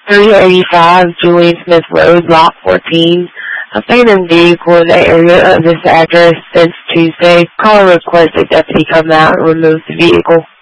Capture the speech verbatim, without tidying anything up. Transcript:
three eighty-five Julian Smith Road, Lot fourteen. A phantom vehicle in the area of this address since Tuesday. Caller requests a deputy come out and remove the vehicle.